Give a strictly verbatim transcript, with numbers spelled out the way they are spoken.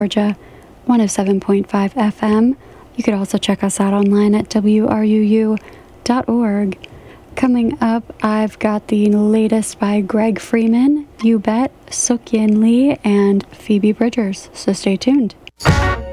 Georgia, one oh seven point five F M. You could also check us out online at W R U U dot org. Coming up, I've got the latest by Greg Freeman, You Bet, Suk Yin Lee, and Phoebe Bridgers, so stay tuned.